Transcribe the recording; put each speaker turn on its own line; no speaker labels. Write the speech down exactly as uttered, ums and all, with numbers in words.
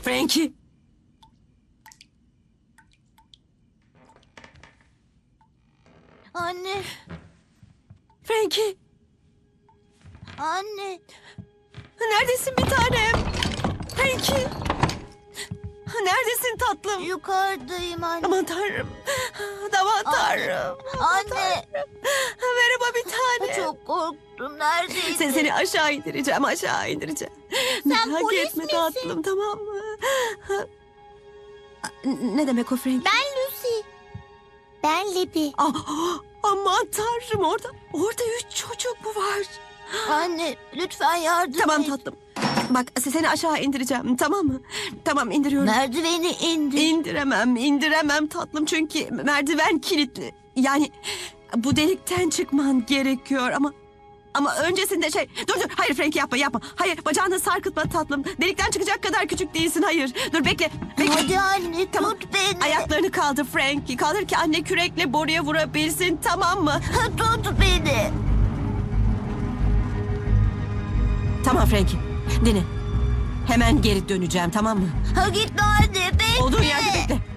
Frankie.
Anne,
Frankie.
anne.
Neredesin bir tanem? Frankie. Neredesin tatlım?
Yukarıdayım anne.
Aman tanrım. Aman tanrım.
Anne.
Merhaba bir tane.
Çok korktum. Neredeydin?
Sen seni aşağı indireceğim, aşağı indireceğim.
Sen
Merak
polis
etme
misin?
tatlım, tamam mı? Ne demek o Frank?
Ben Lucy. Ben Libby.
Ah, aman tanrım, orada orada üç çocuk mu var?
Anne, lütfen yardım
Tamam
et.
tatlım. Bak seni aşağı indireceğim, tamam mı? Tamam, indiriyorum.
Merdiveni indir.
İndiremem, indiremem tatlım çünkü merdiven kilitli. Yani bu delikten çıkman gerekiyor ama... Ama öncesinde şey... Dur dur, hayır Frankie yapma yapma. Hayır, bacağını sarkıtma tatlım. Delikten çıkacak kadar küçük değilsin, hayır. Dur bekle, bekle.
Hadi anne,
Tamam.
tut beni.
Ayaklarını kaldır Frankie. Kaldır ki anne kürekle boruya vurabilsin, tamam mı?
Tut beni.
Tamam Frankie, dinle. Hemen geri döneceğim, tamam mı?
Ha gitme anne, bekle.
Olduğun yerde bekle.